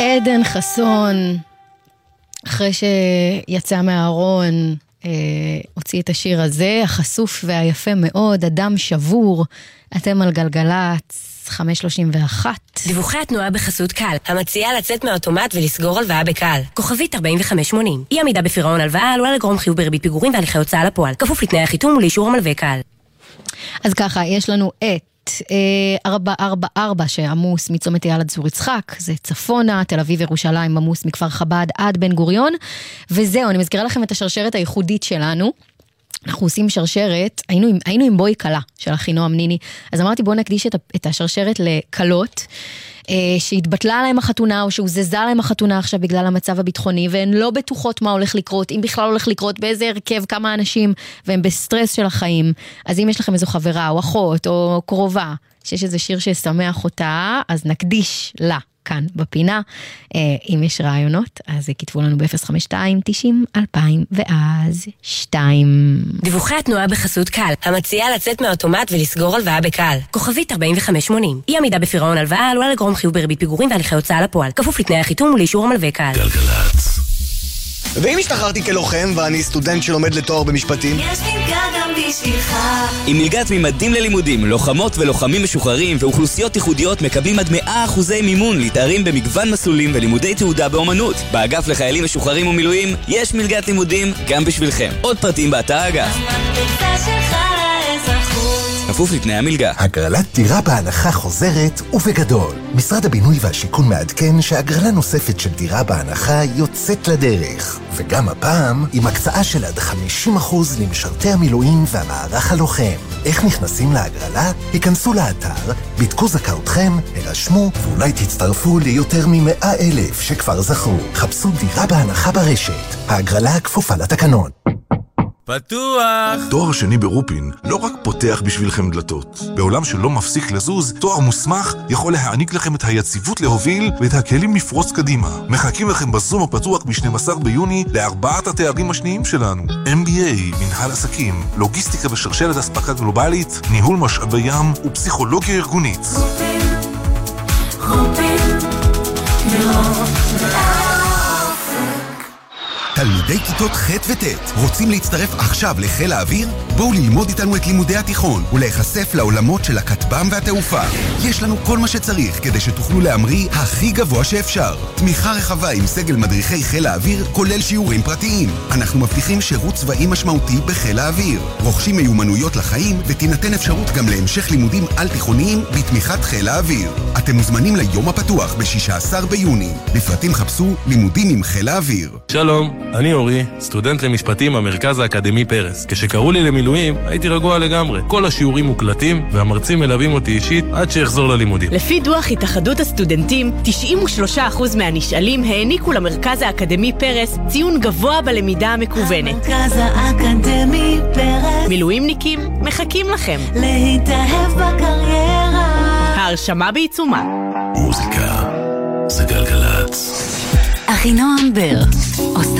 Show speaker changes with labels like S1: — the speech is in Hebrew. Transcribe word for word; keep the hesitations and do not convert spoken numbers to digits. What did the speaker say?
S1: עדן חסון, אחרי שיצא מהארון, אה, הוציא את השיר הזה, החשוף והיפה מאוד, אדם שבור, אתם על גלגלץ, חמש שלושים ואחת.
S2: דיווחי התנועה בחסות קל, המציעה לצאת מהאוטומט ולסגור הלוואה בקל. כוכבית ארבעים וחמש שמונים. אי עמידה בפירעון הלוואה עלולה לגרום חיוב בריבית פיגורים והליכי הוצאה לפועל. כפוף לתנאי החיתום ולאישור המלווה קל.
S1: אז ככה, יש לנו את ארבע ארבע ארבע שעמוס מצומת אייל עד צור יצחק, זה צפונה, תל אביב ירושלים עמוס מכפר חב"ד עד בן גוריון, וזהו, אני מזכירה לכם את השרשרת הייחודית שלנו. אנחנו עושים שרשרת, היינו, היינו עם בוי קלה של אחינועם ניני, אז אמרתי בואו נקדיש את, את השרשרת לקלות, אה, שהתבטלה להם החתונה, או שהוזזה להם החתונה עכשיו בגלל המצב הביטחוני, והן לא בטוחות מה הולך לקרות, אם בכלל הולך לקרות, באיזה הרכב, כמה אנשים, והם בסטרס של החיים. אז אם יש לכם איזו חברה, או אחות, או קרובה, שיש איזה שיר ששמח אותה, אז נקדיש לה. כאן בפינה, אם יש רעיונות, אז כתבו לנו ב-אפס חמש שתיים תשעים אלפיים ואז שתיים.
S2: דיווחי התנועה בחסות קל, המציעה לצאת מהאוטומט ולסגור הלוואה בקל. כוכבית ארבעים וחמש שמונים. אי עמידה בפירעון הלוואה עלולה לגרום חיוב בריבית פיגורים והליכי הוצאה לפועל. כפוף לתנאי החיתום ולאישור המלווה קל.
S3: גלגלץ. ואם השתחררתי כלוחם ואני סטודנט שלומד לתואר במשפטים?
S4: יש מלגה גם בשבילך.
S5: עם מלגת ממדים ללימודים, לוחמות ולוחמים משוחררים ואוכלוסיות ייחודיות מקבלים עד מאה אחוזי מימון להתארים במגוון מסלולים ולימודי תעודה באומנות. באגף לחיילים משוחררים ומילואים יש מלגת לימודים גם בשבילכם. עוד פרטים באתר האגף.
S4: המקפצה שלך לאזרחות.
S5: כפוף לתנאי המלגה.
S6: הגרלת דירה בהנחה חוזרת ובגדול. משרד הבינוי והשיכון מעדכן שהגרלה נוספת של דירה בהנחה יוצאת לדרך. וגם הפעם עם הקצאה של עד חמישים אחוז למשרתי המילואים והמערך הלוחם. איך נכנסים להגרלה? היכנסו לאתר, בדקו זכאותכם, הרשמו ואולי תצטרפו ליותר ממאה אלף שכבר זכו. חפשו דירה בהנחה ברשת. ההגרלה כפופה לתקנון.
S7: פתוח!
S8: תואר שני ברופין לא רק פותח בשבילכם דלתות. בעולם שלא מפסיק לזוז, תואר מוסמך יכול להעניק לכם את היציבות להוביל ואת הכלים לפרוץ קדימה. מחכים לכם בזום הפתוח ב-שנים עשר ביוני לארבעת התארים השניים שלנו. אם בי איי, מנהל עסקים, לוגיסטיקה ושרשרת אספקה גלובלית, ניהול משאבי ים ופסיכולוגיה ארגונית.
S4: רופין, רופין, רופין.
S9: תלמידי כיתות ח' וט' רוצים להצטרף עכשיו לחיל האוויר? בואו ללמוד איתנו את לימודי התיכון ולהיחשף לעולמות של הכטב"ם והתעופה. יש לנו כל מה שצריך כדי שתוכלו להמריא הכי גבוה שאפשר. תמיכה רחבה עם סגל מדריכי חיל האוויר, כולל שיעורים פרטיים. אנחנו מבטיחים שירות צבאי משמעותי בחיל האוויר. רוכשים מיומנויות לחיים ותינתן אפשרות גם להמשך לימודים על תיכוניים בתמיכת חיל האוויר. אתם מוזמנים ליום הפתוח ב-שישה עשר ביוני. לפרטים חפשו לימודים עם חיל האוויר.
S7: שלום. אני אורי, סטודנט למשפטים במרכז האקדמי פרס. כשקראו לי למילואים, הייתי רגוע לגמרי. כל השיעורים מוקלטים, והמרצים מלווים אותי אישית עד שיחזור ללימודים.
S10: לפי דוח התאחדות הסטודנטים, תשעים ושלושה אחוז מהנשאלים העניקו למרכז האקדמי פרס ציון גבוה בלמידה המקוונת.
S4: המרכז האקדמי פרס.
S10: מילואימניקים מחכים לכם.
S4: להתאהב בקריירה.
S10: ההרשמה בעיצומה.
S3: מוזיקה זה גלגלץ.
S2: אחינועם בר עושה